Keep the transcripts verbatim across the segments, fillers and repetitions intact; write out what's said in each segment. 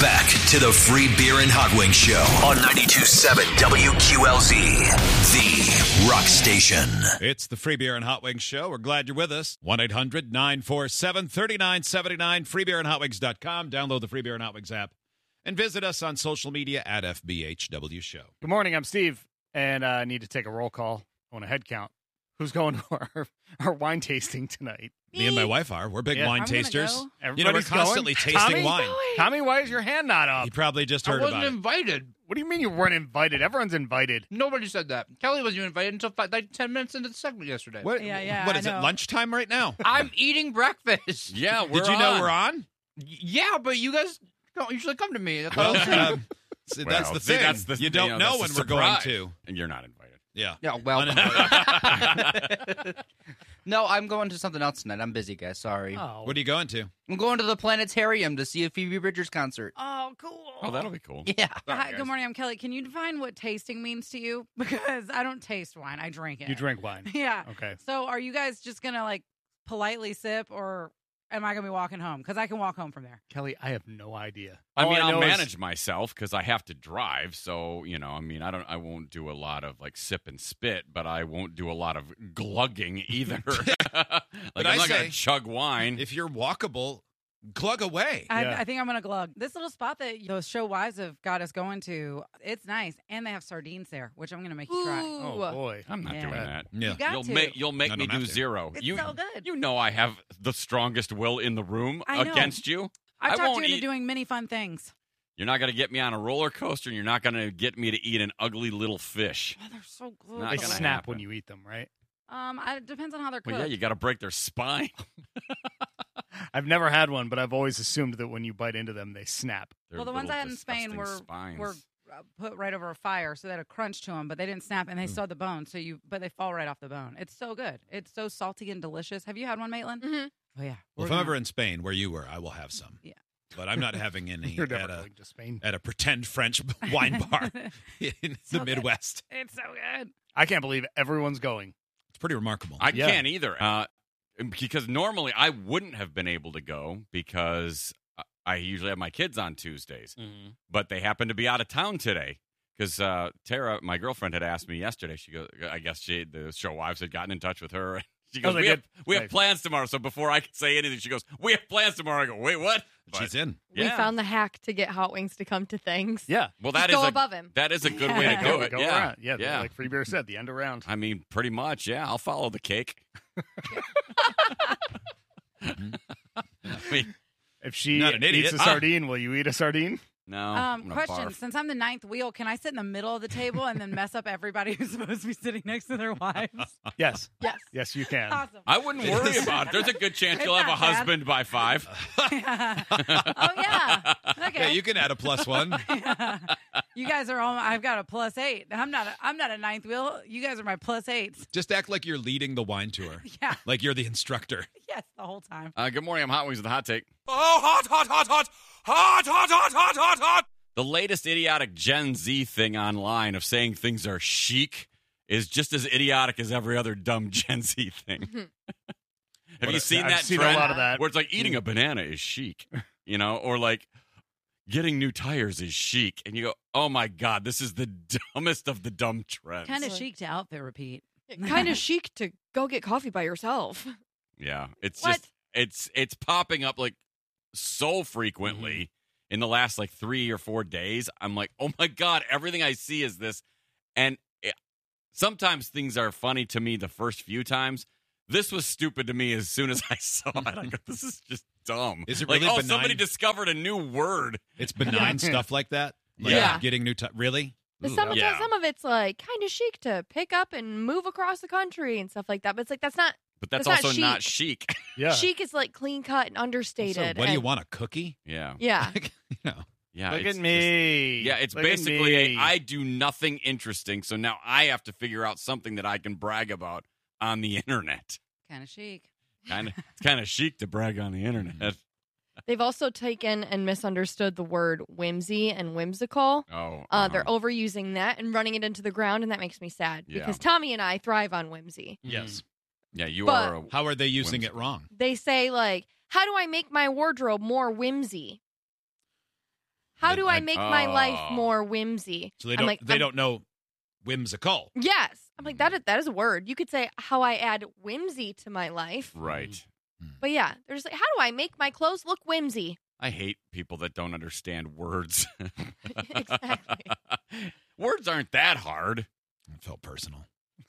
back to the Free Beer and Hot Wings Show on ninety-two point seven W Q L Z, the rock station. It's the Free Beer and Hot Wings Show. We're glad you're with us. one eight hundred nine four seven three nine seven nine, free beer and hot wings dot com. Download the Free Beer and Hot Wings app and visit us on social media at F B H W Show. Good morning, I'm Steve, and I uh, need to take a roll call on a head count. Who's going to our, our wine tasting tonight? Me and my wife are. We're big Yeah. wine I'm gonna tasters. go. You know, we're Everybody's constantly going? tasting Tommy? wine. Tommy, why is your hand not up? He probably just I heard wasn't about it. invited. What do you mean you weren't invited? Everyone's invited. Nobody said that. Kelly wasn't even invited until five, like ten minutes into the segment yesterday. What, Yeah, yeah, what I is it, know. lunchtime right now? I'm eating breakfast. Yeah, we're Did you know on. we're on? Y- Yeah, but you guys don't usually come to me. That's Well, all. um, see, that's Well, the see, thing. that's the you thing, don't you know, know that's when the we're going surprise. to. And you're not invited. Yeah. Yeah, well. Uninvited. No, I'm going to something else tonight. I'm busy, guys. Sorry. Oh. What are you going to? I'm going to the Planetarium to see a Phoebe Bridgers concert. Oh, cool. Oh, that'll be cool. Yeah. Hi, good morning. I'm Kelly. Can you define what tasting means to you? Because I don't taste wine. I drink it. You drink wine. Yeah. Okay. So are you guys just going to like politely sip or am I going to be walking home? Because I can walk home from there. Kelly, I have no idea. I All mean, I I'll know is- manage myself because I have to drive. So, you know, I mean, I don't, I won't do a lot of like sip and spit, but I won't do a lot of glugging either. like I'm I not say, going to chug wine. If you're walkable, glug away. I, Yeah. I think I'm going to glug. This little spot that the show wives have got us going to, it's nice. And they have sardines there, which I'm going to make you try. Oh, boy. I'm not Yeah. doing that. Yeah. You got You'll to. make you'll make I me don't do have to. zero. It's you, so good. You know I have the strongest will in the room I know. against you. I've I talked won't you into eat- doing many fun things. You're not going to get me on a roller coaster, and you're not going to get me to eat an ugly little fish. Oh, they're so good. Not They gonna snap happen. when you eat them, right? Um, I, it depends on how they're cooked. Well, yeah, you got to break their spine. I've never had one, but I've always assumed that when you bite into them, they snap. Their Well, the ones I little had in Spain disgusting were spines. were uh, put right over a fire, so they had a crunch to them, but they didn't snap, and they still had the bone. So you, but they fall right off the bone. It's so good. It's so salty and delicious. Have you had one, Maitland? Mhm. Oh yeah. Well, We're if I'm gonna- ever in Spain, where you were, I will have some. Yeah. But I'm not having any You're never at a going to Spain. at a pretend French wine bar in So the good. Midwest. It's so good. I can't believe everyone's going. It's pretty remarkable. I Yeah. can't either. Uh, because normally I wouldn't have been able to go because I- I usually have my kids on Tuesdays. But they happen to be out of town today. Because uh, Tara, my girlfriend, had asked me yesterday. She goes, I guess she, the show wives had gotten in touch with her. She goes, Oh, they we, have, did? we have Nice. plans tomorrow. So before I could say anything, she goes, we have plans tomorrow. I go, wait, what? But- She's in. We Yeah. found the hack to get Hot Wings to come to things. Yeah. Well, Just that is go a, above him. That is a good way to do go, it. Go yeah. around. Yeah, yeah. like Free Beer said, the end around. I mean, pretty much, yeah. I'll follow the cake. I mean, If she Not an idiot. eats a Ah. sardine, will you eat a sardine? no. I'm Um, gonna question: barf. since I'm the ninth wheel, can I sit in the middle of the table and then mess up everybody who's supposed to be sitting next to their wives? Yes. Yes. Yes, you can. Awesome. I wouldn't worry about it. There's a good chance It's you'll have a not bad. husband by five. oh yeah. Okay. Yeah, you can add a plus one. You guys are all. I've got a plus eight. I'm not. A, I'm not a ninth wheel. You guys are my plus eights. Just act like you're leading the wine tour. Yeah. Like you're the instructor. Yes. The whole time. Uh, good morning. I'm Hot Wings with the Hot Take. Oh, hot, hot, hot, hot, hot, hot, hot, hot, hot, hot. The latest idiotic Gen Z thing online of saying things are chic is just as idiotic as every other dumb Gen Z thing. Have What you a- seen I've that seen trend? a lot of that. Where it's like eating a banana is chic, you know, or like getting new tires is chic, and you go, "Oh my god, this is the dumbest of the dumb trends." Kind of chic to outfit repeat. Kind of chic to go get coffee by yourself. Yeah, it's What? just it's it's popping up like so frequently Mm-hmm. in the last like three or four days. I'm like, oh my god, everything I see is this, and it, sometimes things are funny to me the first few times. This was stupid to me as soon as I saw it. I go, this is just dumb. Is it like, really oh, benign? somebody discovered a new word? It's benign stuff like that. Like Yeah. Getting new. T- really? But Ooh, some, that- of Yeah. it- some of it's like kind of chic to pick up and move across the country and stuff like that. But it's like that's not But that's, That's not also not chic. chic. Yeah. chic. Is like clean cut and So understated. what do you and- want? A cookie? yeah, Yeah. you know. yeah. Look it's at me. just- yeah, it's Look at basically me. a I do nothing interesting, so now I have to figure out something that I can brag about on the internet. Kind of chic. Kind of, it's kind of chic to brag on the internet. They've also taken and misunderstood the word whimsy and whimsical. Oh, Uh, uh-huh. They're overusing that and running it into the ground, and that makes me sad Yeah. because Tommy and I thrive on whimsy. Yes. yeah, you but- are. A, How are they using it Whimsical. wrong? They say like, "How do I make my wardrobe more whimsy?" how do I, I- make my life Oh. more whimsy? So they I'm don't like, they I'm- don't know whimsical. Yes. I'm like, that is, that is a word. You could say how I add whimsy to my life. Right. But yeah, they're just like, how do I make my clothes look whimsy? I hate people that don't understand words. Exactly. Words aren't that hard. It felt personal.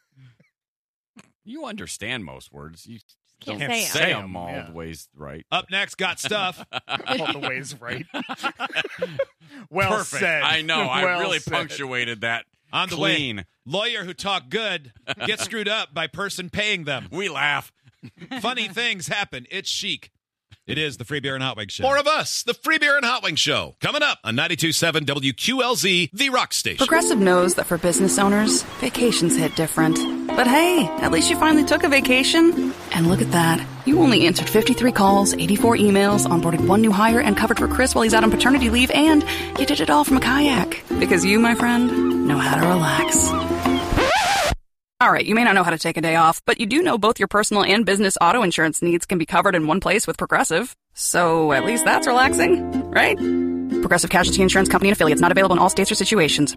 You understand most words. You Can't don't say 'em. say Say them 'em, all yeah. the ways right. Up next, got stuff. All the ways right. Well Perfect. said. I know. I Well really said. punctuated that. On the clean. way, lawyer who talk good gets screwed up by person paying them. We laugh. Funny things happen. It's chic. It is the Free Beer and Hot Wings Show. More of us, the Free Beer and Hot Wings Show, coming up on ninety-two point seven W Q L Z, the rock station. Progressive knows that for business owners, vacations hit different. But hey, at least you finally took a vacation. And look at that. You only answered fifty-three calls, eighty-four emails, onboarded one new hire, and covered for Chris while he's out on paternity leave, and you did it all from a kayak. Because you, my friend, know how to relax. All right, you may not know how to take a day off, but you do know both your personal and business auto insurance needs can be covered in one place with Progressive. So at least that's relaxing, right? Progressive Casualty Insurance Company and Affiliates, not available in all states or situations.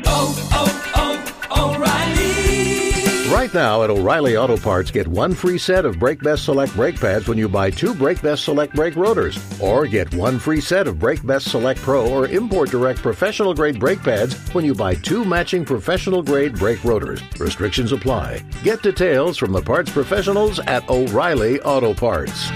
Right now at O'Reilly Auto Parts, get one free set of Brake Best Select brake pads when you buy two Brake Best Select brake rotors. Or get one free set of Brake Best Select Pro or Import Direct professional grade brake pads when you buy two matching professional grade brake rotors. Restrictions apply. Get details from the parts professionals at O'Reilly Auto Parts.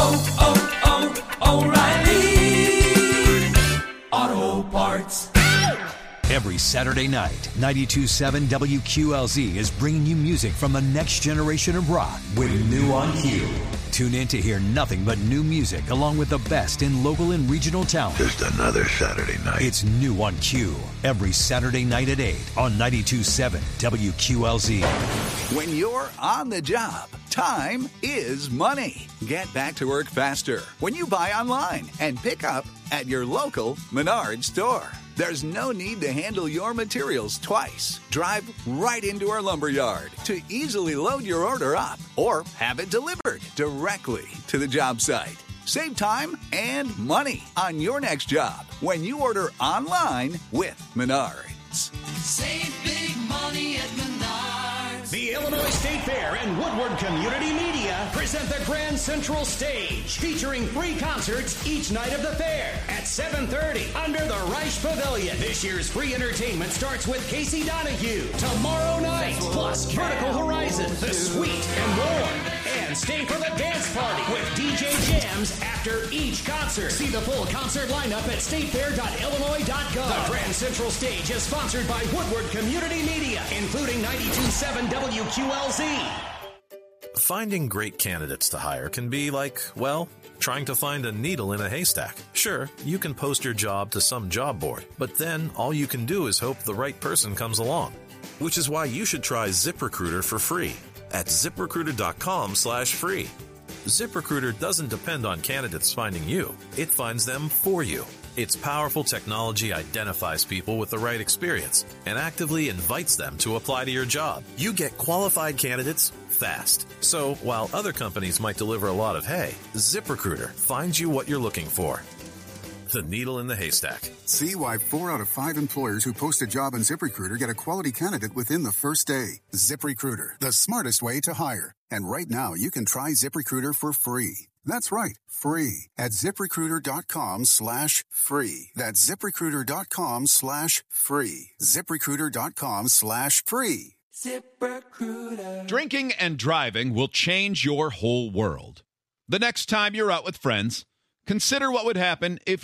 Every Saturday night, ninety-two point seven W Q L Z is bringing you music from the next generation of rock with New on Q. Tune in to hear nothing but new music along with the best in local and regional talent. Just another Saturday night. It's New on Q every Saturday night at eight on ninety-two point seven W Q L Z. When you're on the job, time is money. Get back to work faster when you buy online and pick up at your local Menards store. There's no need to handle your materials twice. Drive right into our lumber yard to easily load your order up or have it delivered directly to the job site. Save time and money on your next job when you order online with Menards. Save big money at Menards. The Illinois State Fair and Woodward Community Media present the Grand Central Stage, featuring free concerts each night of the fair at seven thirty under the Reich Pavilion. This year's free entertainment starts with Casey Donahue tomorrow night, plus Vertical Horizon, The Sweet, and more. And stay for the dance party with D J Jams after each concert. See the full concert lineup at state fair dot illinois dot gov. The Grand Central Stage is sponsored by Woodward Community Media, including ninety-two point seven W Q L Z. Finding great candidates to hire can be like, well, trying to find a needle in a haystack. Sure, you can post your job to some job board, but then all you can do is hope the right person comes along. Which is why you should try ZipRecruiter for free at ZipRecruiter.com slash free. ZipRecruiter doesn't depend on candidates finding you. It finds them for you. Its powerful technology identifies people with the right experience and actively invites them to apply to your job. You get qualified candidates fast. So while other companies might deliver a lot of hay, ZipRecruiter finds you what you're looking for. The needle in the haystack. See why four out of five employers who post a job on ZipRecruiter get a quality candidate within the first day. ZipRecruiter, the smartest way to hire. And right now, you can try ZipRecruiter for free. That's right, free at ZipRecruiter.com slash free. That's ZipRecruiter.com slash free. ZipRecruiter.com slash free. ZipRecruiter. Drinking and driving will change your whole world. The next time you're out with friends, consider what would happen if